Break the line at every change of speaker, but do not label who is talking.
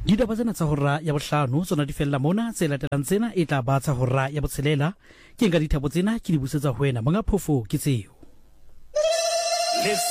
Ditaba tsena tsa hora ya bohlano tsona di fella mona, tse latelang tsena e tla ba tsa hora ya botshelela. Ke nka dithabo tsena ke di busetsa ho wena monga phofo ke tseo.